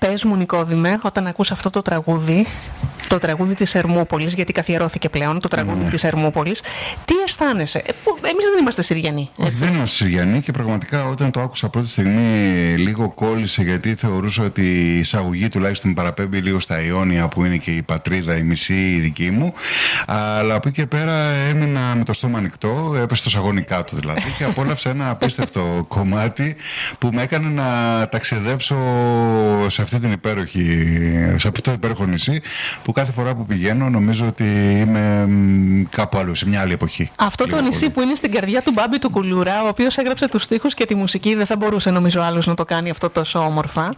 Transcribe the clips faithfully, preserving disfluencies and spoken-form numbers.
Πες μου, Νικόδημε, όταν ακούς αυτό το τραγούδι, το τραγούδι της Ερμούπολης, γιατί καθιερώθηκε πλέον το τραγούδι mm. της Ερμούπολης, τι αισθάνεσαι? Ε, εμείς δεν είμαστε Συριανοί. Όχι, δεν είμαστε Συριανοί και πραγματικά όταν το άκουσα πρώτη στιγμή λίγο κόλλησε, γιατί θεωρούσα ότι η εισαγωγή τουλάχιστον παραπέμπει λίγο στα Ιόνια που είναι και η πατρίδα, η μισή η δική μου. Αλλά από εκεί και πέρα έμεινα με το στόμα ανοιχτό, έπεσε στο σαγόνι κάτω δηλαδή και απόλαυσα ένα απίστευτο κομμάτι που με έκανε να ταξιδέψω σε αυτή την υπέροχη, σε αυτό το υπέροχο νησί που κάθε φορά που πηγαίνω νομίζω ότι είμαι κάπου άλλο, σε μια άλλη εποχή. Αυτό το νησί πολύ. Που είναι στην καρδιά του Μπάμπη του Κουλούρα, ο οποίος έγραψε τους στίχους και τη μουσική, δεν θα μπορούσε νομίζω άλλος να το κάνει αυτό τόσο όμορφα.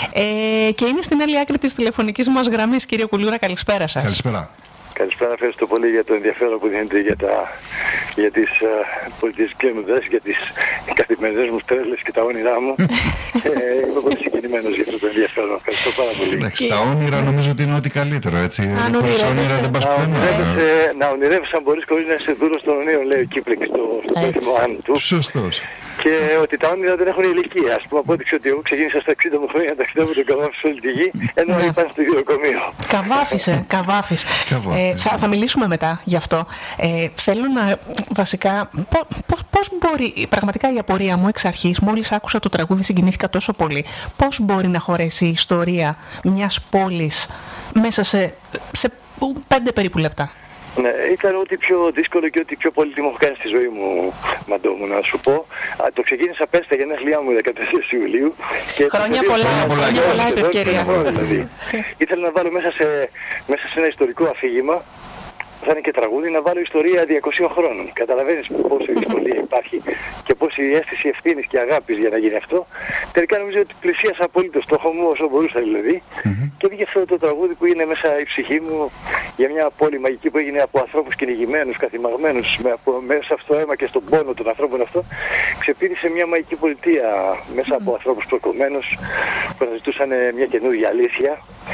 Ε, και είναι στην άλλη άκρη της τηλεφωνικής μας γραμμής. Κύριε Κουλούρα, καλησπέρα σας. Καλησπέρα. Καλησπέρα, ευχαριστώ πολύ για το ενδιαφέρον που δίνετε για, τα, για τις uh, πολιτιστικές μου δράσεις, για τις καθημερινές μου τρέλες και τα όνειρά μου. ε, είμαι πολύ συγκινημένος για αυτό το ενδιαφέρον. Ευχαριστώ πάρα πολύ. Εντάξει, τα όνειρα νομίζω ότι είναι ό,τι καλύτερο, έτσι. Χωρίς όνειρα δεν πας πουθενά. Να ονειρεύεις αν μπορείς χωρίς να είσαι δούλος των ονείρων, λέει ο Κίπλινγκ στο πέθυμο αν του. Σωστός. Και ότι τα όνειρα δεν έχουν ηλικία. Ας πούμε, απόδειξε ότι εγώ ξεκίνησα στα εξήντα μου χρόνια να ταξιδεύω τον Καβάφη σε όλη τη γη, ενώ ναι. Είπαν στο γυροκομείο. Καβάφησε, Καβάφης. Ε, θα, θα μιλήσουμε μετά γι' αυτό. Ε, θέλω να, βασικά, πώς, πώς μπορεί, πραγματικά η απορία μου εξ αρχής, μόλις άκουσα το τραγούδι συγκινήθηκα τόσο πολύ, πώς μπορεί να χωρέσει η ιστορία μιας πόλης μέσα σε, σε πέντε περίπου λεπτά. Ναι, ήταν ό,τι πιο δύσκολο και ό,τι πιο πολύτιμο έχω κάνει στη ζωή μου, Μαντώ μου, να σου πω. Α, το ξεκίνησα πέρσι τα γενέθλιά μου δεκατέσσερις Ιουλίου. Και χρόνια πολλά, χρόνια πολλά ευκαιρία. Δηλαδή. Ήθελα να βάλω μέσα σε, μέσα σε ένα ιστορικό αφήγημα, θα είναι και τραγούδι, να βάλω ιστορία διακοσίων χρόνων. Καταλαβαίνεις πόση δυσκολία υπάρχει και πόση αίσθηση ευθύνης και αγάπης για να γίνει αυτό. Τελικά νομίζω ότι πλησίασα απολύτως το στόχο μου όσο μπορούσα δηλαδή. Mm-hmm. Και βγήκε αυτό το τραγούδι που είναι μέσα η ψυχή μου για μια πόλη μαγική που έγινε από ανθρώπους κυνηγημένους, καθημαγμένους, με, από, μέσα στο αίμα και στον πόνο των ανθρώπων αυτό. Ξεπήδησε μια μαγική πολιτεία μέσα από ανθρώπους προκομμένους που αναζητούσαν μια καινούργια αλήθεια.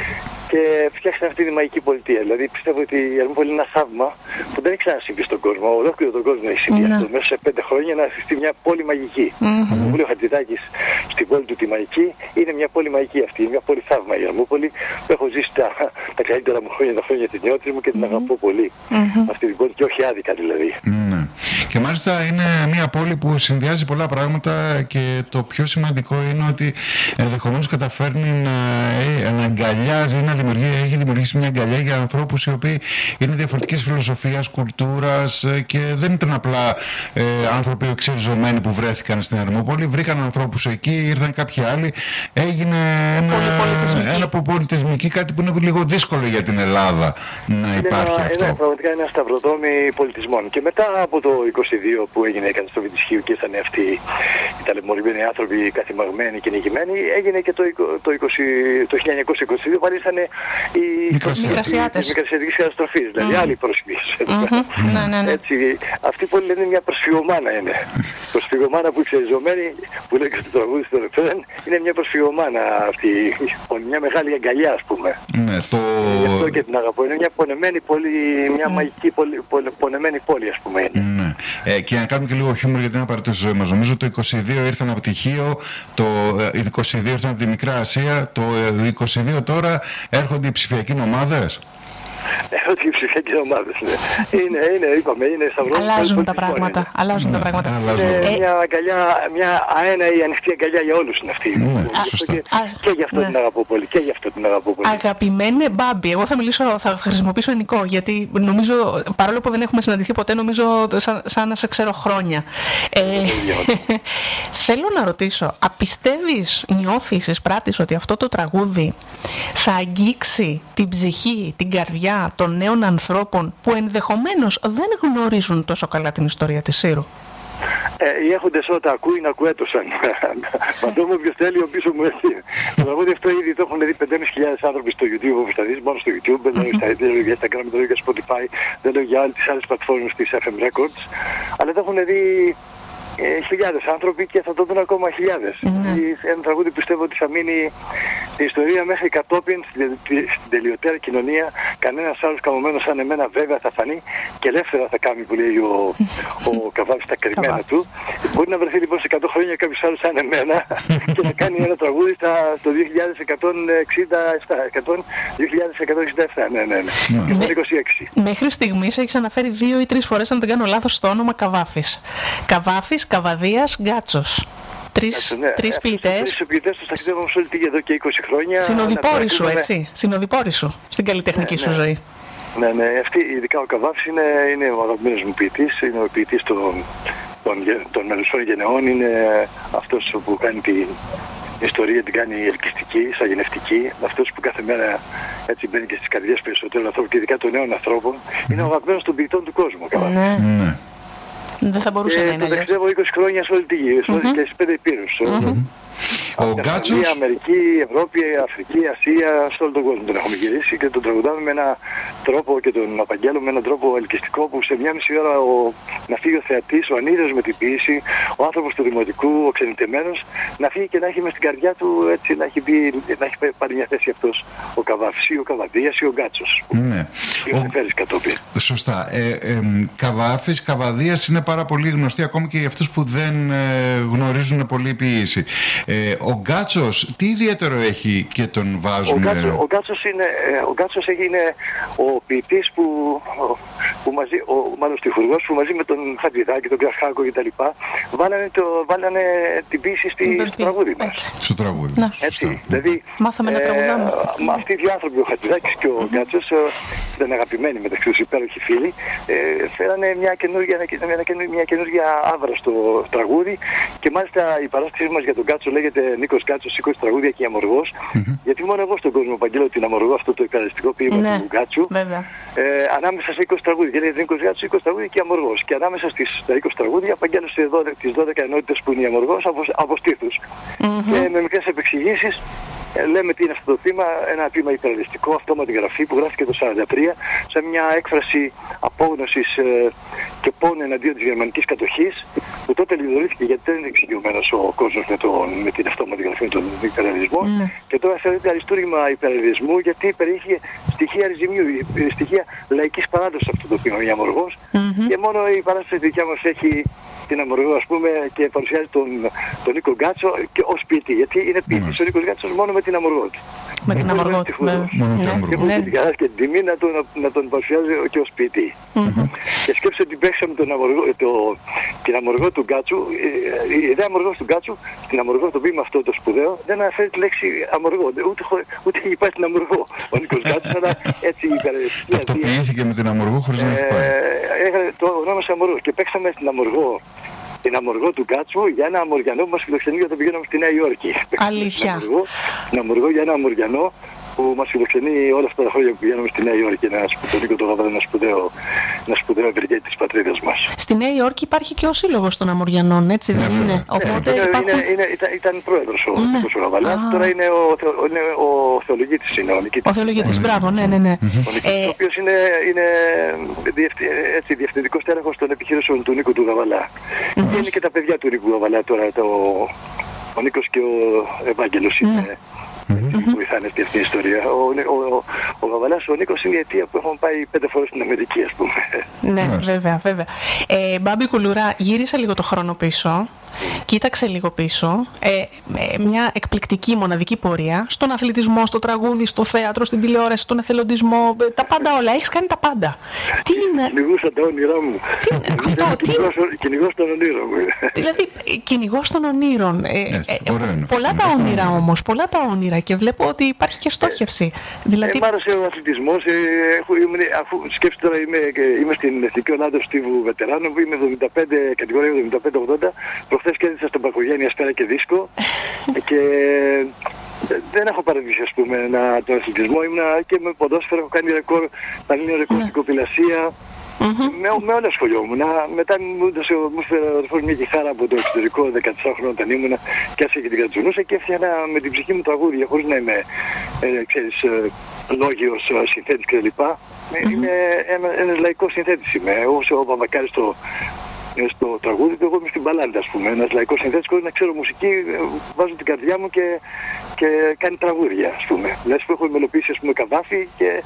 Και φτιάξαν αυτή τη μαγική πολιτεία. Δηλαδή πιστεύω ότι η Ερμούπολη είναι ένα θαύμα που δεν έχει ξανασυμβεί στον κόσμο. Ολόκληρο τον κόσμο έχει συμβεί αυτό. Μέσα σε πέντε χρόνια να αφιστεί μια πόλη μαγική. Mm-hmm. Το Βούλιο Χατζηδάκης στην πόλη του τη μαγική είναι μια πόλη μαγική αυτή. Είναι μια πόλη θαύμα η Ερμούπολη που έχω ζήσει τα, τα καλύτερα μου χρόνια, τα χρόνια της νιώτης μου και την mm-hmm. αγαπώ πολύ. Mm-hmm. Αυτή την πόλη και όχι άδικα δηλαδή. Mm-hmm. Και μάλιστα είναι μια πόλη που συνδυάζει πολλά πράγματα και το πιο σημαντικό είναι ότι ενδεχομένως καταφέρνει να, ε, να αγκαλιάζει, να έχει δημιουργήσει μια αγκαλιά για ανθρώπους οι οποίοι είναι διαφορετικής φιλοσοφίας, κουλτούρας και δεν ήταν απλά ε, άνθρωποι εξεριζωμένοι που βρέθηκαν στην Ερμούπολη. Βρήκαν ανθρώπους εκεί, ήρθαν κάποιοι άλλοι. Έγινε ένα, ένα πολιτισμική, κάτι που είναι λίγο δύσκολο για την Ελλάδα να υπάρχει είναι, αυτό. Είναι πραγματικά ένα σταυροδρόμι πολιτισμών. Και μετά από το είκοσι δύο που έγινε η καταστροφή της Χίου και ήρθαν αυτοί οι ταλαιπωρημένοι άνθρωποι καθημαγμένοι και νικημένοι, έγινε και το, το, είκοσι, το χίλια εννιακόσια είκοσι δύο πάλι ήσαν οι μικρασιάτες. Της μικρασιατικής καταστροφής, δηλαδή mm. άλλοι προσφύγεις. Mm-hmm. ναι, ναι, ναι. Έτσι, αυτή η πόλη είναι μια προσφυγομάνα είναι. Προσφυγομάνα που εξεριζωμένη, που λέει και στο τραγούδι στο ρεφρέν, είναι μια προσφυγομάνα αυτή, μια μεγάλη αγκαλιά ας πούμε. Ναι, το... Γι' αυτό και την αγαπώ. Είναι μια πονεμένη πόλη, μια mm. μαγική πόλη, πονεμένη πόλη ας πούμε είναι. Ναι. Ε, και να κάνουμε και λίγο χιούμορ γιατί είναι απαραίτητο στη ζωή μας. Νομίζω το είκοσι δύο ήρθαν από τη Χίο, το είκοσι δύο ήρθαν από τη Μικρά Ασία, το είκοσι δύο τώρα έρχονται οι ψηφιακοί ομάδες. Έρχονται οι ψηφιακοί ομάδες, ναι. Είναι, είναι, είπαμε, είναι σταυροδρόμι. Αλλάζουν τα πράγματα. Είναι. Αλλάζουν ναι, τα πράγματα. Είναι ε, μια αγκαλιά, μια αέναη ανοιχτή αγκαλιά για όλους είναι αυτή. Ναι, και, και γι' αυτό ναι. την αγαπώ πολύ. Και γι' αυτό την αγαπώ πολύ. Αγαπημένε Μπάμπη, εγώ θα μιλήσω, θα χρησιμοποιήσω Νικό, γιατί νομίζω, παρόλο που δεν έχουμε συναντηθεί ποτέ, νομίζω σαν, σαν να σε ξέρω χρόνια. Ε, θέλω να ρωτήσω, απιστεύεις, νιώθεις, εισπράττεις ότι αυτό το τραγούδι θα αγγίξει την ψυχή, την καρδιά των νέων ανθρώπων που ενδεχομένως δεν γνωρίζουν τόσο καλά την ιστορία της Σύρου? Ε, οι έχοντες όταν ακούει να κουέτωσαν. Παντώ μου όποιος θέλει ο πίσω μου έτσι. Το τραγούδι αυτό ήδη το έχουν δει πεντέμισι χιλιάδες άνθρωποι στο YouTube, όπως θα δεις, μόνο στο YouTube, δεν λέω για Instagram, δεν λέω για Spotify, δεν λέω για άλλες, τις άλλες πλατφόρμες της εφ εμ Records, αλλά το έχουν δει ε, χιλιάδες άνθρωποι και θα το δουν ακόμα χιλιάδες. Mm-hmm. Ένα τραγούδι πιστεύω ότι θα μείνει η ιστορία μέχρι κατόπιν στην τελειωτέρα κοινωνία κανένας άλλος καμωμένος σαν εμένα βέβαια θα φανεί και ελεύθερα θα κάνει που λέει ο, ο Καβάφης τα κρυμμένα του. Μπορεί να βρεθεί λοιπόν σε εκατό χρόνια κάποιος άλλος σαν εμένα και να κάνει ένα τραγούδι στα, στο δύο χιλιάδες εκατόν εξήντα επτά. δύο χιλιάδες εκατόν εξήντα επτά, ναι, ναι, ναι. Και στο είκοσι έξι. Μέχρι στιγμής έχεις αναφέρει δύο ή τρεις φορές, αν δεν κάνω λάθος, το όνομα Καβάφης. Καβάφης, Καβαδίας, Γκάτσος. Τρεις, ναι, τρεις ποιητές. Τρεις ποιητές τους ταξιδεύαμε σε όλη τη γη εδώ και είκοσι χρόνια. Συνοδοιπόροι σου, έτσι. Συνοδοιπόροι σου στην καλλιτεχνική ναι, σου ναι. ζωή. Ναι, ναι. Αυτή, ειδικά ο Καβάφης είναι, είναι ο αγαπημένος μου ποιητής. Είναι ο ποιητής των, των, των μελισσών γενεών. Είναι αυτός που κάνει την ιστορία, την κάνει ελκυστική, σαγηνευτική. Αυτός που κάθε μέρα έτσι μπαίνει και στις καρδιές περισσότερων ανθρώπων και ειδικά των νέων ανθρώπων. Mm. Είναι ο αγαπημένος των ποιητών του κόσμου. Ναι. Mm. Δεν θα μπορούσε και να είναι. Και ταξιδεύω είκοσι χρόνια σε όλη τη γη, mm-hmm. και στις πέντε υπήρους. Mm-hmm. Ο Γκάτσος... Αμερική, Ευρώπη, Αφρική, Ασία, σε όλο τον κόσμο τον έχουμε γυρίσει και τον τραγουδάμε με έναν τρόπο και τον απαγγέλουμε με έναν τρόπο ελκυστικό που σε μια μισή ώρα ο, να φύγει ο θεατής, ο ανίδιος με την ποίηση, ο άνθρωπος του δημοτικού, ο ξενιτεμένος, να φύγει και να έχει μες στην καρδιά του έτσι να έχει, πει, να έχει πάρει μια θέση αυτός ο Καβάφης ή ο Καβαδίας ή ο Γκάτσος. Ναι. Ο... Σωστά. Ε, ε, Καβάφης, Καβαδίας είναι πάρα πολύ γνωστοί ακόμη και για αυτούς που δεν ε, γνωρίζουν πολύ ποίηση. Ε, ο Γκάτσος, τι ιδιαίτερο έχει και τον βάζουν... Ο, Γκάτσο, ο Γκάτσος είναι, ο Γκάτσος είναι ο ποιητής που, που μαζί, ο, μάλλον στιχουργός που μαζί με τον Χατζηδάκη, τον Κρασχάκο κτλ. Βάλανε, το, βάλανε την ποίηση στη, στο τραγούδι μας. Στο τραγούδι. Να. Έτσι, δηλαδή, μάθαμε να τραγουδάμε. Ε, αυτοί οι δύο άνθρωποι, ο Χατζηδάκης και ο mm-hmm. Γκάτσος, ε, ήταν αγαπημένοι μεταξύ τους υπέροχοι φίλοι, ε, φέρανε μια καινούργια, μια καινούργια άβρα στο τραγούδι και μάλιστα η παράστασή μας για τον Γκάτσο λέγεται Νίκος Γκάτσος, σήκωσε τραγούδια και η Αμοργός, mm-hmm. γιατί μόνο εγώ στον κόσμο απαγγέλλω την Αμοργό, αυτό το εκπαιδευτικό ποίημα ναι, του Γκάτσου, ε, ανάμεσα σε είκοσι τραγούδια, γιατί Νίκος Γκάτσος, είκοσι τραγούδια και η Αμοργός. Και ανάμεσα στις είκοσι τραγούδια απαγγέλλω σε τις δώδεκα ενότητες που είναι η Αμοργός από, από στήθους. Mm-hmm. Και με μικρές επεξηγήσεις ε, λέμε τι είναι αυτό το ποίημα, ένα ποίημα υπεραλιστικό, αυτόματη γραφή που γράφηκε το σαράντα τρία, σε μια έκφραση απόγνωσης ε, και πόνου εναντίον της γερμανικής κατοχής, που τότε λιδωρήθηκε γιατί δεν είναι εξοικειωμένος ο κόσμος με, τον, με την αυτόματη γραφή, με τον υπεραλισμό. Mm. Και τώρα θεωρείται αριστούργημα υπεραλισμού γιατί περιείχε στοιχεία ριζιμιού, στοιχεία λαϊκής παράδοσης αυτό το ποίημα, η Αμοργός. Mm-hmm. Και μόνο η παράσταση δικιά μας έχει την Αμοργό, ας πούμε, και παρουσιάζει τον, τον Νίκο Γκάτσο και ως ποιητή. Γιατί είναι ποιητής ο Νίκος Γκάτσος μόνο με την Αμοργό του. Με την Αμοργό του. Και έχω την χαρά και την τιμή να τον, να τον παρουσιάζει και ως ποιητή. Mm-hmm. Και σκέψτε ότι παίξαμε τον Αμοργό, το, την Αμοργό του Γκάτσου, η ιδέα Αμοργός του Γκάτσου, στην Αμοργό το ποίημα αυτό το σπουδαίο, δεν αναφέρει τη λέξη Αμοργό, ούτε, ούτε έχει πάει στην Αμοργό ο Νίκος Γκάτσος, αλλά έτσι υπεραλιστική. Ταυτοποιήθηκε με την Αμοργό χωρίς να έχει πάει. Το ονόμασε Αμοργό και παίξαμε στην Αμοργό. Την Αμοργό του Γκάτσου για ένα αμοργιανό που μας φιλοξενεί όταν πηγαίναμε στη Νέα Υόρκη. Αλήθεια. Την Αμοργό για ένα αμοργιανό που μας φιλοξενεί όλα αυτά τα χρόνια που πηγαίναμε στη Νέα Υόρκη, ένα σπουδαίο, το Γαβαδά, ένα σπουδαίο, ένα σπουδαίο ευεργέτη της πατρίδας μας. Στη Νέα Υόρκη υπάρχει και ο Σύλλογος των Αμοργιανών, έτσι δεν είναι? Ναι, οπότε ναι, υπάρχουν... είναι, είναι, ήταν, ήταν πρόεδρος ο ναι. ο Γαβαλάς, τώρα είναι ο, είναι ο Θεολογίτης, είναι ο Νικήτης. Ο Θεολογίτης, μπράβο, ναι, ναι, ναι. Ο Νικήτης, ο οποίος είναι, είναι διευθυ, έτσι, διευθυντικός τέραχος των επιχειρήσεων του Νίκου του Γαβαλά. Και είναι και τα παιδιά του Νίκου Γαβαλά τώρα, το, ο Νίκος και ο Ευάγγελος είναι. Mm-hmm. Βοηθάνε αυτή την ιστορία. Ο, ο, ο, ο Γαβαλάς, ο Νίκος είναι η αιτία που έχουμε πάει πέντε φορές στην Αμερική, ας πούμε. Ναι, βέβαια, βέβαια. Ε, Μπάμπη Κουλουρά, γύρισα λίγο το χρόνο πίσω. Κοίταξε λίγο πίσω, ε, μια εκπληκτική μοναδική πορεία στον αθλητισμό, στο τραγούδι, στο θέατρο, στην τηλεόραση, στον εθελοντισμό, τα πάντα όλα. Έχεις κάνει τα πάντα. Τι είναι... Κυνηγούσα τα όνειρά μου. Τι είναι αυτό, τι... Κυνηγός των ονείρων μου. Δηλαδή, κυνηγός των ονείρων. Ε, ε, ε, πολλά τα όνειρα όμως, πολλά τα όνειρα και βλέπω ότι υπάρχει και στόχευση. Δηλαδή... Ε, μ' άρεσε ο αθλητισμός, ε, έχω, είμαι, αφού σκέψτε τώρα είμαι, είμαι στην Εθνική Ομάδα του Στίβου Βετεράνου, είμαι εβδομήντα πέντε, κατηγορία εβδομήντα πέντε ογδόντα. Προχθές κέρδισα στον Παγκογένεια Αστέρα και Δίσκο και δεν έχω παραδείσει, ας πούμε, να, τον αθλητισμό. Ήμουνα και με ποδόσφαιρο, έχω κάνει ρεκόρ, πανελλήνιο ρεκόρ στην κοπηλασία. Mm-hmm. Με, με όλα ασχολιόμουν. Μετά μου έδωσε ο μια κιθάρα από το εξωτερικό δεκατέσσερα χρόνια όταν ήμουνα και άρχισα και την κατζουνούσα και έφτιανα με την ψυχή μου τραγούδια χωρίς να είμαι ε, ξέρεις, ε, λόγιος συνθέτης κλπ. Mm-hmm. Είμαι ένα, ένας λαϊκός συνθέτης είμαι. Εγώ ο Παπακάρης στο, στο τραγούδι του, εγώ είμαι στην μπαλάντα, ας πούμε. Ένας λαϊκός συνθέτης χωρίς να ξέρω μουσική, βάζω την καρδιά μου και, και κάνει τραγούδια, ας πούμε. Δηλαδή που έχω μελοποιήσει, ας πούμε, Καβάφη και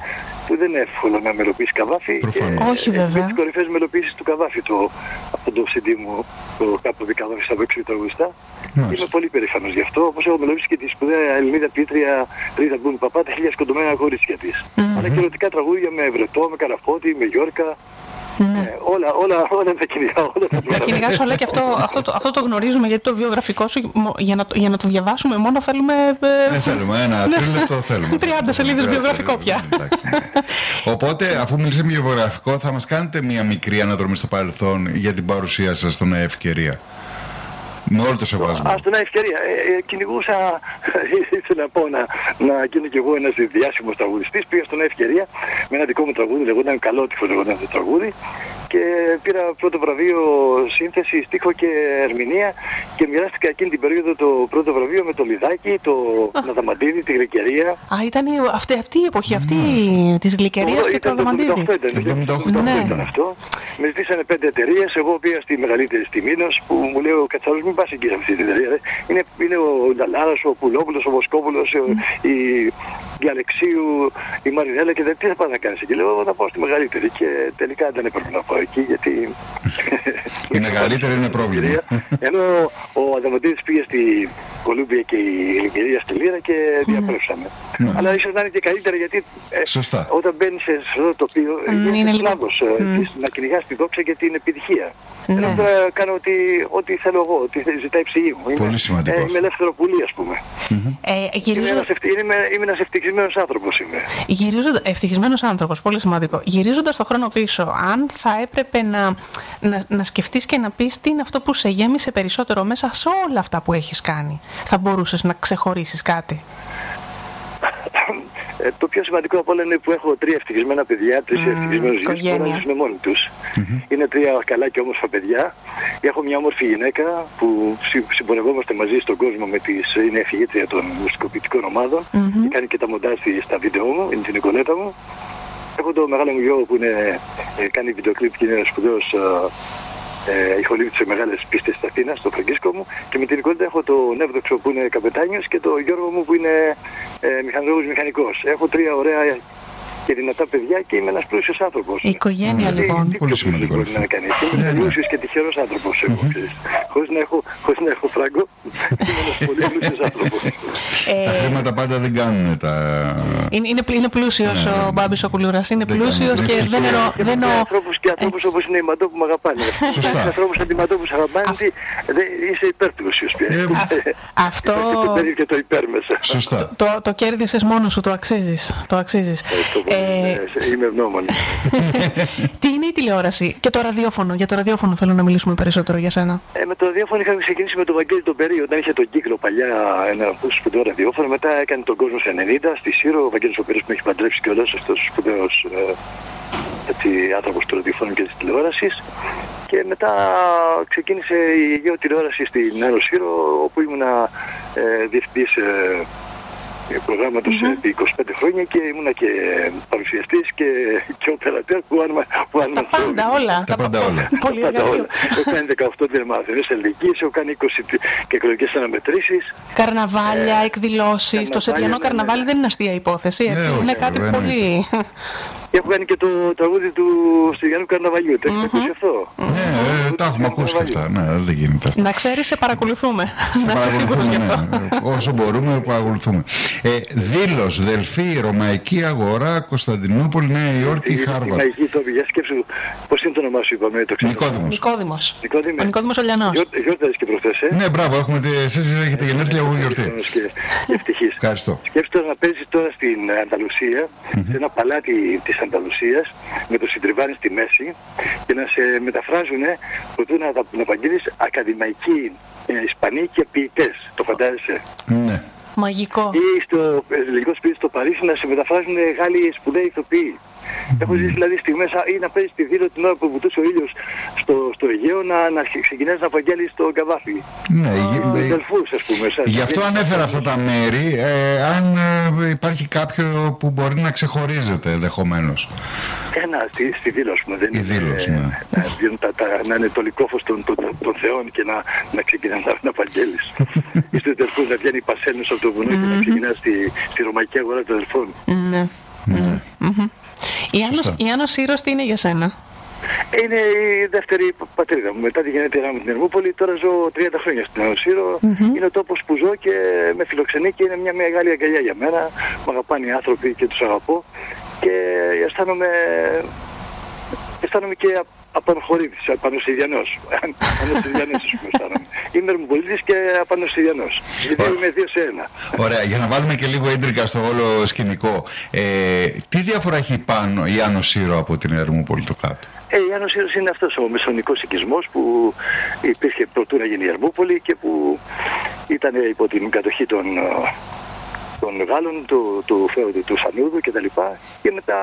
που δεν είναι εύκολο να μελοποιήσει Καβάφη. Όχι βέβαια. Τις κορυφαίες μελοποιήσεις του Καβάφη το, αυτό το σι ντι μου, το κάπου Καβάφη στα παίξει τραγουδιστά. Είμαι πολύ περήφανος γι' αυτό, όπως έχω μελοποιήσει και τη σπουδαία Ελληνίδα ποιήτρια Ρίδα Μπούνη Παπά, τα χίλια σκοτωμένα κορίτσια της. Mm-hmm. Αλλά και ερωτικά τραγούδια με Βρετό, με Καραφώτη, με Γιόρκα. Ναι. Ε, όλα, όλα, όλα τα κυνηγά, όλα τα τα κυνηγά όλα και αυτό, αυτό, το, αυτό το γνωρίζουμε, γιατί το βιογραφικό σου για να, για να το διαβάσουμε μόνο θέλουμε... Δεν θέλουμε, ένα τρίλεπτο θέλουμε. τριάντα σελίδες βιογραφικό πια. Οπότε, αφού μιλήσαμε για βιογραφικό, θα μας κάνετε μια μικρή αναδρομή στο παρελθόν για την παρουσία σας στον Ευκαιρία. Με όλο το σεβασμό. Α, στον Ευκαιρία. Ε, ε, κυνηγούσα, ήθελα να πω να, να γίνω κι εγώ ένας διάσημος τραγουδιστής. Πήγα στον Ευκαιρία με ένα δικό μου τραγούδι, λεγόταν Καλότυχος, λεγόταν το τραγούδι. Και πήρα πρώτο βραβείο σύνθεση, στίχο και ερμηνεία και μοιράστηκα εκείνη την περίοδο το πρώτο βραβείο με το Λιδάκι, το Αδαμαντίδη, τη Γλυκερία. Α, ήταν αυτή, αυτή η εποχή, αυτή mm. της Γλυκερίας και του Αδαμαντίδη. Το εβδομήντα οκτώ ήταν αυτό. Με ζητήσανε πέντε εταιρείες, εγώ πήγα στη μεγαλύτερη στη Μήνος που μου λέει ο Κατσαρός μην πας εκεί σε αυτή την εταιρεία. Είναι, είναι ο Νταλάρας, ο Πουλόπουλος, ο Βοσκόπουλος, η, η Αλεξίου, η Μαρινέλα και δεν τι θα πας να κάνεις εκεί. Λέω θα πάω στη μεγαλύτερη και τελικά δεν έπρεπε να πάω εκεί γιατί... η μεγαλύτερη είναι πρόβλημα. Ενώ ο Αδαμαντίδης πήγε στη Κολούμπια και η Γλυκερία στη Λύρα και διαπρέψαμε. Mm. Αλλά ίσως να είναι και καλύτερα γιατί ε, όταν μπαίνεις σε αυτό το τοπίο mm, είναι σκλάβος mm. να κυνηγάς τη δόξα και την επιτυχία. Mm. Ενώ τώρα κάνω ό,τι, ό,τι θέλω εγώ, ό,τι ζητάει η ψυχή μου. Πολύ είμαι, σημαντικό. Ε, είμαι ελεύθερο πουλί ας πούμε. Mm-hmm. Ε, γυρίζω... είμαι, ένας ευτι... είμαι, είμαι ένας ευτυχισμένος άνθρωπος είμαι. Γυρίζοντα... Ευτυχισμένος άνθρωπος, πολύ σημαντικό. Γυρίζοντας το χρόνο πίσω, αν θα έπρεπε να, να, να σκεφτείς και να πεις τι είναι αυτό που σε γέμισε περισσότερο μέσα σε όλα αυτά που έχεις κάνει, θα μπορούσες να ξεχωρίσεις κάτι? Ε, το πιο σημαντικό από όλα είναι που έχω τρία ευτυχισμένα παιδιά, τρεις mm, ευτυχισμένους γονείς που να ζουν μόνοι τους. Mm-hmm. Είναι τρία καλά και όμορφα παιδιά. Έχω μια όμορφη γυναίκα που συμπορευόμαστε μαζί στον κόσμο με τις, είναι εφηγήτρια των μουσικοποιητικών ομάδων mm-hmm. και κάνει και τα μοντάζ στα βίντεο μου, είναι την Νικολέτα μου. Έχω το μεγάλο μου γιο που είναι, ε, κάνει βιντεοκλίπ και είναι ένας σπουδαίος ε, ηχολήπτη σε μεγάλες πίστες της Αθήνας, στο Φραγκίσκο μου, και με την Νικολέτα έχω τον Εύδοξο που είναι καπετάνιος και τον Γιώργο μου που είναι ε, μηχανολόγος μηχανικός. Έχω τρία ωραία και δυνατά παιδιά και είμαι ένας πλούσιος άνθρωπος. Η οικογένεια mm. λοιπόν. Πολύ σημαντικό. Μπορεί να κάνει. Είμαι πλούσιος και τυχερός άνθρωπος. Χωρίς να έχω, χωρίς να έχω φράγκο, είμαι ένας πολύ πλούσιος άνθρωπος. Τα χρήματα πάντα δεν κάνουν τα... Είναι, είναι, είναι πλούσιος ναι, ο Μπάμπης ο Κουλούρας. Είναι πλούσιος και δεν εννοώ... Και ανθρώπους, και ανθρώπους όπως είναι η Μαντό που με αγαπάνε. Σωστά. ανθρώπους σαν τη Μαντό που σε αγαπάνε, είσαι υπερπλούσιος πια. Αυτό... και το υπέρ μέσα. Σωστά. Το κέρδισες μόνος σου, το αξίζεις. Το αξίζεις. Είμαι ευγνώμων. Τι είναι η τηλεόραση και το ραδιόφωνο? Για το ραδιόφωνο θέλω να μιλήσουμε περισσότερο για σένα. Ε, με το ραδιόφωνο είχαμε ξεκινήσει με τον Βαγγέλη τον Περί, όταν είχε τον κύκλο παλιά ένα σπουδαίο ραδιόφωνο. Μετά έκανε τον κόσμο σε ενενήντα στη Σύρο. Ο Βαγγέλης ο Περίς που με έχει παντρέψει και όλος αυτός ο σπουδαίος ε, άνθρωπος του ραδιοφώνου και της τηλεόρασης. Και μετά ξεκίνησε η γεωτηλεόραση στην Άνω Σύρο, όπου ήμουνα ε, διευθυντής ε, προγράμματος mm-hmm. επί είκοσι πέντε χρόνια και ήμουνα και παρουσιαστής και, και οπερατέρ που άνομα που τα πάντα όλα. Τα πάντα όλα. Πολύ ωραία. Έχω κάνει δεκαοκτώ τερμαθενές ελληνικής, έχω κάνει είκοσι και εκλογικές αναμετρήσεις. Καρναβάλια, ε, εκδηλώσεις. Το Σεριανό καρναβάλι δεν είναι αστεία υπόθεση, έτσι. Είναι κάτι πολύ... Και έχω κάνει και το τραγούδι του Σεριανού Καρναβαλιού. Το έχετε ακούσει αυτό? Ναι, τα έχουμε ακούσει αυτά. Ναι, δεν γίνεται. Να ξέρεις, σε παρακολουθούμε. Να είσαι σίγουρος γι' αυτό. Όσο μπορούμε, παρακολουθούμε. Δήλος, Δελφή, Ρωμαϊκή Αγορά, Κωνσταντινούπολη, Νέα Υόρκη, Χάρβαρντ. Ρωμαϊκή, το για σκέψου. Πώς είναι το όνομά σου, είπαμε, το ξέρω. Νικόδημος. Ο Νικόδημος Ολιανός. Γιόρταζες και προχθές, ε? Ναι, μπράβο, εσείς έχετε γενέθλια, εγώ γιορτή. Ευτυχής. Ευχαριστώ. Σκέψου τώρα να παίζεις τώρα στην Ανταλουσία, σε ένα παλάτι της Ανταλουσίας, με το συντριβάνι στη μέση και να σε μεταφράζουν προτού να τα απαγγείλεις ακαδημαϊκοί Ισπανοί και ποιητές. Το φαντάζεσαι? Ναι. Μαγικό. Ή στο ελληνικό σπίτι στο Παρίσι να σε μεταφράζουν Γάλλοι σπουδαίοι ηθοποιοί. Mm. Έχω ζήσει δηλαδή στιγμές ή να παίζεις τη δήλωση την ώρα που βουτούσε ο ήλιος στο, στο Αιγαίο να, να ξεκινάς να απαγγέλεις τον Καβάφη. Ναι, uh, ε, δελφούς, ας πούμε. Σαν, γι' αυτό ανέφερα αυτά τα μέρη, ε, αν ε, υπάρχει κάποιο που μπορεί να ξεχωρίζεται ενδεχομένως. Ένα, στη, στη δήλωση μου δεν η είναι. Δήλωση, ναι. ε, τα, τα, να είναι το λικόφος των, των, των, των θεών και να, να ξεκινάς να, να απαγγέλεις. Ή στους δελφούς να βγαίνει Πασέλνος από το βουνό και να ξεκινάς στη, στη Ρωμαϊκή Αγορά των δελφών. Ναι. Mm. Mm-hmm. Η Άννος, η Άννος Σύρος τι είναι για σένα? Είναι η δεύτερη πατρίδα μου. Μετά τη γενέτειρά μου την Ερμούπολη, τώρα ζω τριάντα χρόνια στην Άννο Σύρο. Mm-hmm. Είναι ο τόπος που ζω και με φιλοξενεί και είναι μια μεγάλη αγκαλιά για μένα. Μ' αγαπάνε οι άνθρωποι και τους αγαπώ. Και αισθάνομαι, αισθάνομαι και απανοχωρήτης, απανοσυδιανός. Απανοσυδιανός που αισθάνομαι. Είμαι Ερμουπολίτης και απανοσυδιανός. Γιατί είμαι δύο σε ένα. Ωραία, για να βάλουμε και λίγο ίντρικα στο όλο σκηνικό. Ε, τι διαφορά έχει πάνω η Άννο Σύρο από την Ερμούπολη το κάτω? Ε, η Άννο Σύρος είναι αυτός ο μεσονικός οικισμός που υπήρχε πρωτού να γίνει η Ερμούπολη και που ήταν υπό την κατοχή των, των Γάλλων, του, του Φέοντου, του Σανούδου κτλ. Και μετά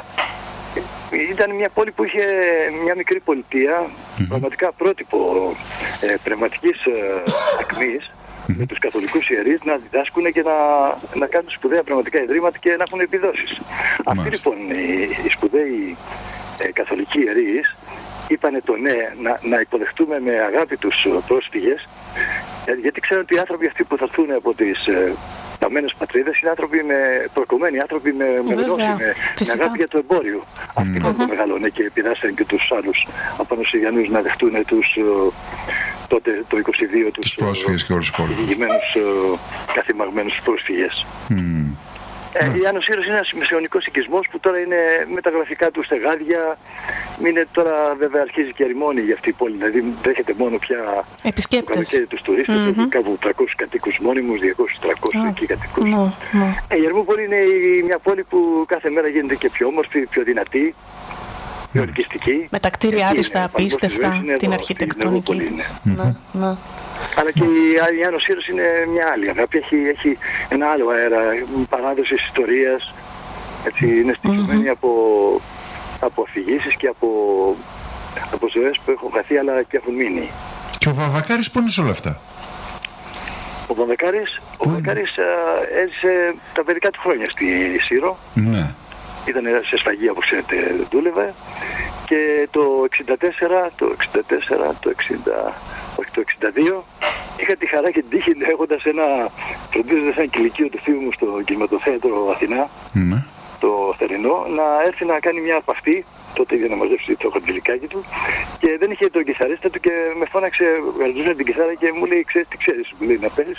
ήταν μια πόλη που είχε μια μικρή πολιτεία, mm-hmm. πραγματικά πρότυπο ε, πνευματικής ε, ακμής, mm-hmm. με τους καθολικούς ιερείς να διδάσκουν και να, να κάνουν σπουδαία πνευματικά ιδρύματα και να έχουν επιδόσεις. Mm-hmm. Αυτοί λοιπόν οι, οι σπουδαίοι ε, καθολικοί ιερείς είπανε το ναι, να, να υποδεχτούμε με αγάπη τους πρόσφυγες, ε, γιατί ξέρουν ότι οι άνθρωποι αυτοί που θα έρθουν από τις ε, ταμένες πατρίδες είναι άνθρωποι με προκομμένοι, άνθρωποι με, με γνώση, με, με αγάπη για το εμπόριο. Mm. Αυτοί mm-hmm. το μεγαλώνε και επιδάσαν και τους άλλους απανοσυδιανούς να δεχτούν τους τότε το είκοσι δύο τους πρόσφυγες και όλους τους διηγημένους καθημαγμένους πρόσφυγες. Mm. Ε, mm. Η Άννο Σύρος είναι ένας μεσαιωνικός οικισμός που τώρα είναι με τα γραφικά του στεγάδια. Είναι τώρα βέβαια αρχίζει και ερημώνει για αυτή η πόλη. Δηλαδή δέχεται μόνο πια επισκέπτες. Το καλοκαίρι τους τουρίστες, mm-hmm. κάπου τριακόσιους κατοίκους μόνιμους, διακόσιους με τριακόσιους oh. εκεί κατοίκους. No, no. Ε, η Ερμούπολη είναι η, μια πόλη που κάθε μέρα γίνεται και πιο όμορφη, πιο δυνατή, πιο ελκυστική. Με τα κτίρια άριστα, απίστευτα, την αρχιτεκτονική. Αλλά και η Άννο Σύρος είναι μια άλλη αγάπη, έχει, έχει ένα άλλο αέρα, παράδοση ιστορίας, έτσι, είναι στοιχειωμένη mm-hmm. από, από αφηγήσεις και από, από ζωές που έχουν χαθεί αλλά και έχουν μείνει. Και ο Βαμβακάρης πού είναι σε όλα αυτά? Ο Βαμβακάρης, ο Βαμβακάρης έζησε τα παιδικά του χρόνια στη Σύρο. Ναι. Ήταν σε σφαγεία, όπως ξέρετε, δούλευε. Και το εξήντα τέσσερα, το εξήντα τέσσερα, το εξήντα, όχι το εξήντα δύο, είχα τη χαρά και την τύχη έχοντας ένα, φροντίζοντας ένα κηλικείο του θείου μου στο κινηματοθέατρο Αθηνά, mm. το θερινό, να έρθει να κάνει μια απαυτή. Τότε είδε να μαζέψει το χαρτζηλικάκι του και δεν είχε τον κιθαρίστα του και με φώναξε, γαρτζούσε την κιθάρα και μου λέει, ξέρεις τι ξέρεις, μου λέει να παίζεις,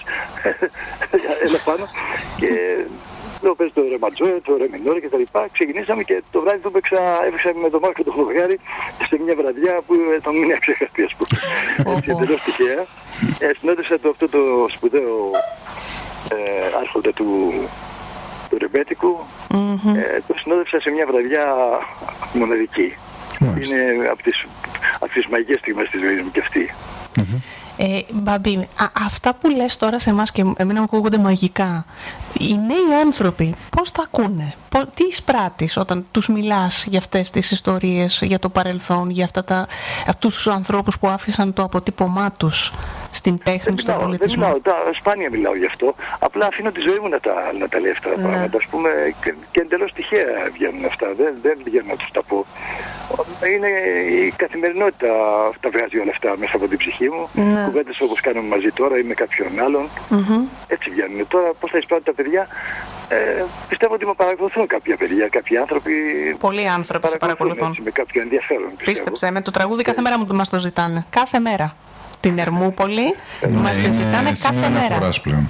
έλα πάνω. Και λέω πες το ρε ματζόε, το ρε μινόρε και τα λοιπά. Ξεκινήσαμε και το βράδυ του παίξα, έπαιξα με τον Μάρκο τον Χλωβιάρη σε μια βραδιά που τον μείνει αξεχαστή, ας πούμε. Έτσι εντελώς τυχαία. Ε, συνόδευσα το, αυτό το σπουδαίο ε, άρχοντα του του ρεμπέτικου, mm-hmm. ε, το συνόδευσα σε μια βραδιά μοναδική. Mm-hmm. Είναι από τις, από τις μαγικές στιγμές της ζωής μου και αυτή. Mm-hmm. Ε, Μπαμπή, α, αυτά που λες τώρα σε εμάς και εμένα μου ακούγονται μαγικά, οι νέοι άνθρωποι πώς τα ακούνε, πώς, τι εισπράττεις όταν τους μιλάς για αυτές τις ιστορίες, για το παρελθόν, για αυτά τα, αυτούς τους ανθρώπους που άφησαν το αποτύπωμά τους στην τέχνη, στον πολιτισμό? Δεν μιλάω, τα, σπάνια μιλάω γι' αυτό, απλά αφήνω τη ζωή μου να τα, να τα λέει αυτά τα ναι. πράγματα, ας πούμε, και, και εντελώς τυχαία βγαίνουν αυτά, δεν, δεν βγαίνουν να τους τα πω. Είναι η καθημερινότητα τα βγάζει όλα αυτά μέσα από την ψυχή μου. Ναι. Κουβέντες όπως κάνουμε μαζί τώρα ή με κάποιον άλλον. Mm-hmm. Έτσι βγαίνουν. Τώρα πώς θα εισπράττουν τα παιδιά, ε, πιστεύω ότι με παρακολουθούν κάποια παιδιά, κάποιοι άνθρωποι. Πολλοί άνθρωποι σε παρακολουθούν. Έτσι, με κάποιο ενδιαφέρον. Πιστεύω. Πίστεψε, με το τραγούδι κάθε μέρα μου μας το ζητάνε. Κάθε μέρα. Την Ερμούπολη ε, μας τη ζητάνε κάθε μέρα.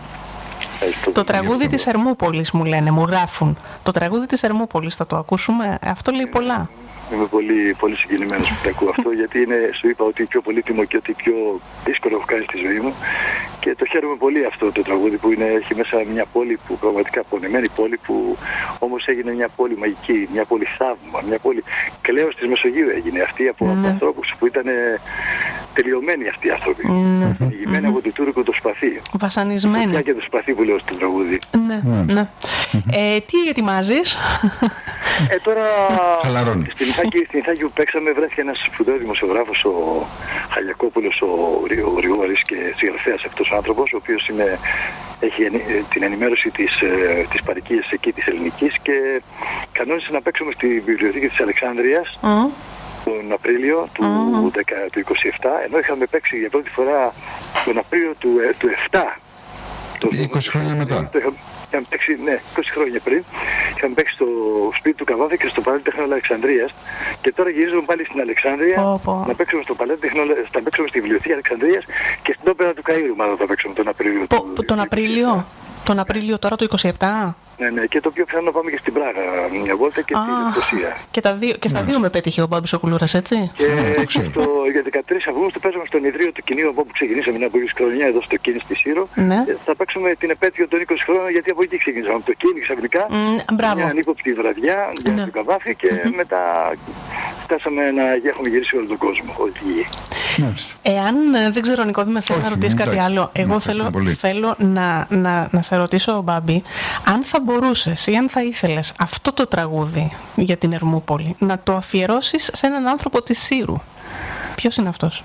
Το, το τραγούδι της Ερμούπολης μου λένε, μου γράφουν. Το τραγούδι της Ερμούπολης θα το ακούσουμε, αυτό λέει πολλά. Είμαι πολύ, πολύ συγκινημένος που το ακούω αυτό, γιατί είναι, σου είπα ότι πιο πολύτιμο και ότι πιο δύσκολο έχω κάνει στη ζωή μου και το χαίρομαι πολύ αυτό το τραγούδι που είναι, έχει μέσα μια πόλη που πραγματικά πονεμένη πόλη που όμως έγινε μια πόλη μαγική, μια πόλη θαύμα, μια πόλη κλαίος της Μεσογείου έγινε αυτή από, mm. από ανθρώπους που ήταν τελειωμένοι αυτοί οι άνθρωποι. Mm. Ηγημένοι mm. από το Τούρκο το σπαθί. Βασανισμένοι. Το και το σπαθί που λέω στο τραγούδι. Ναι, mm. ναι. Ε, τι ετοιμάζεις? Ε, τώρα στην Ιθάκη, στην Ιθάκη που παίξαμε βρέθηκε ένας σπουδαίος δημοσιογράφος, ο Χαλιακόπουλος, ο, ο Γρηγόρης και συγγραφέας αυτός ο άνθρωπος, ο οποίος είναι, έχει την ενημέρωση της, της παροικίας εκεί της ελληνικής και κανόνισε να παίξουμε στη βιβλιοθήκη της Αλεξάνδρειας mm. τον Απρίλιο του, mm. του είκοσι επτά, ενώ είχαμε παίξει για πρώτη φορά τον Απρίλιο του, του επτά. είκοσι χρόνια μετά. Το, είχαμε παίξει, ναι, είκοσι χρόνια πριν, είχαμε παίξει στο σπίτι του Καβάφη και στο Παλάτι Τεχνών Αλεξανδρίας και τώρα γυρίζουμε πάλι στην Αλεξάνδρεια oh, oh. να παίξουμε στο Παλάτι Τεχνών, θα παίξουμε στη Βιβλιοθήκη Αλεξανδρίας και στην Όπερα του Καΐρου μάλλον θα παίξουμε τον Απρίλιο. Πο, του, τον Απρίλιο, τον Απρίλιο τώρα το είκοσι επτά. Ναι, ναι, και το πιο πιθανό να πάμε και στην Πράγα μια βόλτα και ah, στην Λευκοσία. Και, τα δύο, και στα δύο με πέτυχε ο Μπάμπης ο Κουλούρας, έτσι. Και στο, για δεκατρείς Αυγούστου παίζουμε στον Ιδρύο του Κινείου από όπου ξεκινήσαμε μια από είκοσι χρονιά εδώ στο Κίνη στη Σύρο. Ναι. Θα παίξουμε την επέτειο των είκοσι χρόνων γιατί από εκεί ξεκινήσαμε. Από το Κίνη ξαφνικά. Mm, μια ανύποπτη βραδιά για ναι. τον Καβάφη και mm-hmm. μετά φτάσαμε να έχουμε γυρίσει όλο τον κόσμο, όλη τη γη. Εάν δεν ξέρω, Νικόδημε, θέλω να ρωτήσει κάτι άλλο. Εγώ θέλω, θέλω να, να, να σε ρωτήσω, Μπάμπη, αν θα μπορούσες ή αν θα ήθελες αυτό το τραγούδι για την Ερμούπολη να το αφιερώσεις σε έναν άνθρωπο της Σύρου. Ποιος είναι αυτός?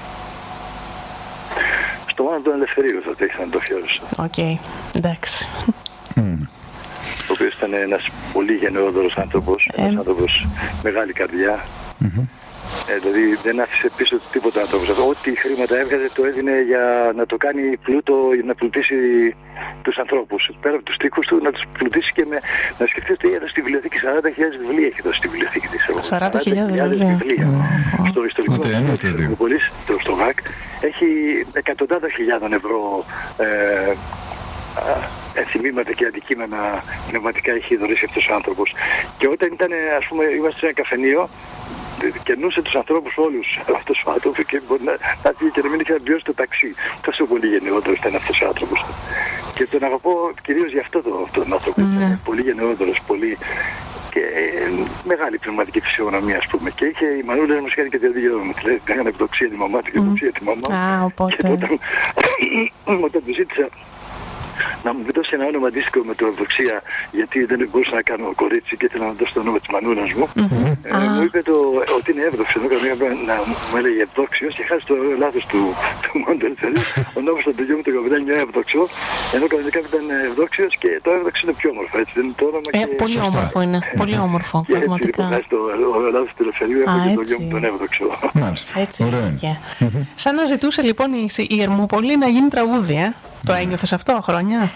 Στο Μάνο τον Ελευθερίου θα το ήθελα να το αφιερώσω. Οκ, okay. εντάξει. Mm. Ο οποίος ήταν ένας πολύ γενναιόδωρος άνθρωπος, ένας ε... άνθρωπος μεγάλη καρδιά. Mm-hmm. Ε, δηλαδή δεν άφησε πίσω του τίποτα άνθρωπος. Ό,τι χρήματα έβγαζε το έδινε για να το κάνει πλούτο, για να πλουτίσει τους ανθρώπους. Πέρα από τους τοίχους του να τους πλουτίσει και με, να σκεφτείς ότι έδωσε στη βιβλιοθήκη σαράντα χιλιάδες βιβλία έχει δώσει στη βιβλιοθήκη της. σαράντα χιλιάδες βιβλία. Mm. Στο ιστορικό Μητροπολής, στο ΒΑΚ, έχει εκατοντάδες χιλιάδων ευρώ ε, ενθυμήματα και αντικείμενα πνευματικά έχει δωρήσει αυτός ο άνθρωπος. Και όταν ήταν, ας πούμε, είμαστε σε ένα καφενείο, κερνούσε τους ανθρώπους όλους αυτός ο άνθρωπος και μπορεί να, να πήγε και να μην είχε να βιώσει το ταξί. Τόσο πολύ γενναιόδωρος ήταν αυτός ο άνθρωπος. Και τον αγαπώ κυρίως για αυτό το, τον άνθρωπο. Mm. Ήταν πολύ γενναιόδωρος, πολύ και ε, μεγάλη πνευματική φυσιογνωμία, ας πούμε. Και είχε η Μανούλα μας κάνει και τη δύο μου. Την έκανε ευδοξία τη μαμά του και ευδοξία τη μαμά. Ah, οπότε. Και όταν, όταν του ζήτησα να μου δώσει ένα όνομα αντίστοιχο με το Ευδοξία, γιατί δεν μπορούσα να κάνω κορίτσι και ήθελα να δώσω το όνομα της μανούλας μου. Mm-hmm. Ε, ah. Μου είπε το, ότι είναι Εύδοξο, ενώ κανένα να μου έλεγε Ευδόξιος και χάσει το λάθος του, του Μόντελ. Ο νόμος του γιου μου το καπιτάνι είναι Εύδοξο, ενώ κανονικά ήταν Ευδόξιος και το Εύδοξο είναι πιο όμορφο, έτσι δεν είναι το όνομα. Ε, και... Πολύ όμορφο είναι, πολύ όμορφο, και πραγματικά. Και έτσι, ο λάθος του Ελευθερίου έχω και το γιου μου τον Εύδοξο. Έτσι, σαν να ζητούσε λοιπόν η Ερμούπολη να γίνει τραγούδι, ε. Το ένιωθες αυτό χρόνια?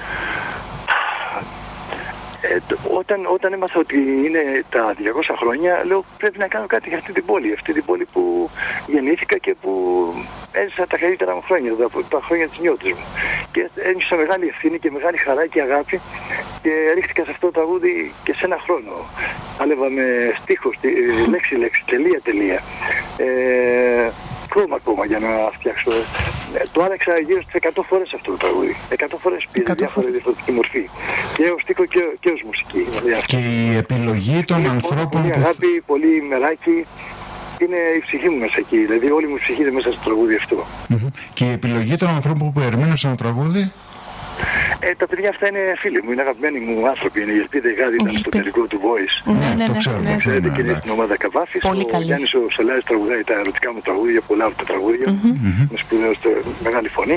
Ε, όταν, όταν έμαθα ότι είναι τα διακόσια χρόνια, λέω πρέπει να κάνω κάτι για αυτή την πόλη. Αυτή την πόλη που γεννήθηκα και που έζησα τα καλύτερα μου χρόνια, τα, τα χρόνια της νιώτης μου. Και ένιωσα μεγάλη ευθύνη και μεγάλη χαρά και αγάπη και ρίχτηκα σε αυτό το τραγούδι και σε ένα χρόνο. Άλευα με στίχος, λέξη λέξη, τελεία τελεία. Ε, Κόμμα ακόμα για να φτιάξω. Το άλλαξα γύρω στις εκατό φορές αυτό το τραγούδι. εκατό φορές πήρε διάφορα διαφορετική μορφή. Και ως στίχο και, και ως μουσική. Και η επιλογή των ανθρώπων... Πολύ αγάπη, που... πολύ μεράκι. Είναι η ψυχή μου μέσα εκεί. Δηλαδή όλη μου η ψυχή είναι μέσα στο τραγούδι αυτό. Mm-hmm. Και η επιλογή των ανθρώπων που ερμήνευσαν το τραγούδι... Ε, τα παιδιά αυτά είναι φίλοι μου, είναι αγαπημένοι μου άνθρωποι. Είναι η Ελπίδα Γάδη, ήταν στο τελικό του Voice. Ναι, ναι, το ξέρω, ναι. Ξέρετε και είναι την ομάδα Καβάφης. Ο Γιάννης ο Σολάρης τραγουδάει τα ερωτικά μου τραγούδια, πολλά από τα τραγούδια. Με σπουδαίο, μεγάλη φωνή.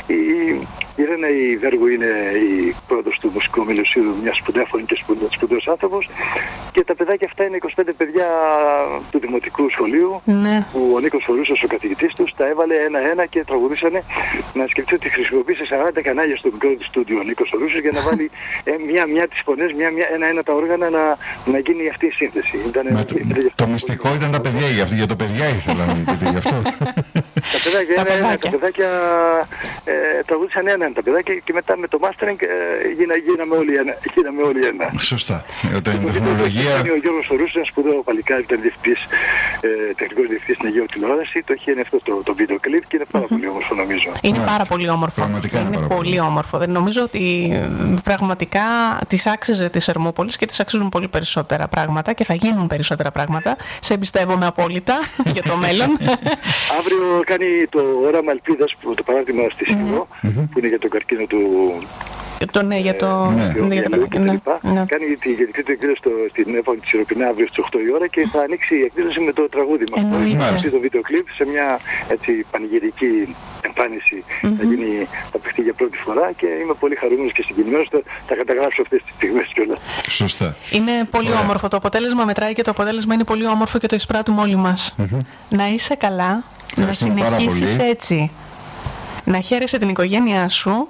Η Ρένα η Βέργου είναι η πρόεδρος του Μουσικού Ομιλίου, μια σπουδαία φωνή και σπουδαίος άνθρωπος. Και τα παιδάκια αυτά είναι είκοσι πέντε παιδιά του Δημοτικού Σχολείου, ναι. Που ο Νίκος Φορούσος, ο καθηγητής τους, τα έβαλε ένα-ένα και τραγουδήσανε. Να σκεφτείτε ότι χρησιμοποίησε σαράντα κανάλια στο μικρό του στούντιο ο Νίκος Φορούσος για να βάλει μια-μια τις φωνές, ένα-ένα τα όργανα να, να γίνει αυτή η σύνθεση. Ήτανε, το το μυστικό ήταν τα παιδιά, για, για το παιδιά ήθελα να μου πείτε γι' αυτό. Τα παιδάκια, τα παιδάκια. Τα παιδάκια ε, τραγουδήσαν ένα τα παιδάκια και μετά με το mastering ε, γίνα, γίναμε, όλοι ένα, γίναμε όλοι ένα. Σωστά. Όταν η τεχνολογία... Ο Γιώργος Φορούσος, ένας σπουδαίο παλικάρι, ήταν διευθυντής, ε, τεχνικός διευθυντής στην Αιγαίου Τηλεόραση, το είχε αυτό το, το βίντεο κλιπ και είναι πάρα mm-hmm. πολύ όμορφο νομίζω. Είναι πάρα πολύ όμορφο. Πραγματικά είναι, είναι πάρα πολύ όμορφο. Νομίζω ότι πραγματικά της άξιζε της Ερμούπολης και της αξίζουν πολύ περισσότερα πράγματα και θα γίνουν περισσότερα πράγματα. Σε εμπιστεύομαι απόλυτα για το μέλλον. Αύριο κάνει το όραμα ελπίδας, που το παράδειγμα στη Σύρο, mm-hmm. που είναι για τον καρκίνο του... Το ναι, για το... Ναι, για το... Ναι, ναι. Κάνει τη γενική του εκδήλωση στην Εύβοη της Σιροπινά αύριο στις οκτώ η ώρα και θα ανοίξει η εκδήλωση με το τραγούδι μας. Θα το βίντεο κλιπ σε μια έτσι πανηγυρική εμφάνιση. Mm-hmm. Θα γίνει, θα παιχτεί για πρώτη φορά και είμαι πολύ χαρούμενος και συγκινημένος. Θα καταγράψω αυτές τις στιγμές κιόλας. Σωστά. Είναι πολύ yeah. όμορφο. Το αποτέλεσμα μετράει και το αποτέλεσμα είναι πολύ όμορφο και το εισπράττουμε όλοι μας. Mm-hmm. Να είσαι καλά, να συνεχίσεις έτσι. Να χαίρεσαι την οικογένειά σου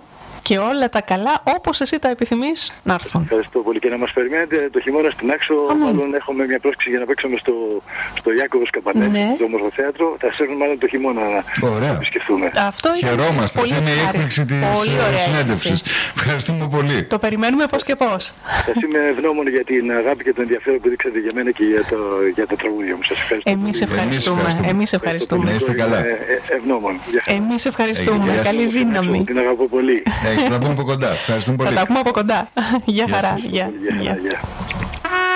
και όλα τα καλά όπως εσύ τα επιθυμείς να έρθουν. Ευχαριστώ πολύ και να μας περιμένετε το χειμώνα στην Άξο. Μάλλον έχουμε μια πρόσκληση για να παίξουμε στο, στο Ιάκωβος Καπανέτη, ναι. στο Όμορφο Θέατρο. Θα σέρνουμε μάλλον το χειμώνα να επισκεφθούμε. Αυτό είναι χαιρόμαστε. Πολύ είναι η έκπληξη της συνέντευξης. Ευχαριστούμε πολύ. Το περιμένουμε πώς και πώς. Σας είμαι ευγνώμων για την αγάπη και τον ενδιαφέρον που δείξατε για μένα και για, το, για τα τραγούδια μου. Σας ευχαριστώ. Εμείς ευχαριστούμε. Εμείς ευχαριστούμε. Να είστε καλά. Ευγνώμων. Εμείς ευχαριστούμε. Καλή δύναμη. Την αγαπώ πολύ. Θα τα πούμε από κοντά. Ευχαριστούμε πολύ. Θα τα πούμε από κοντά. Γεια χαρά. Γεια.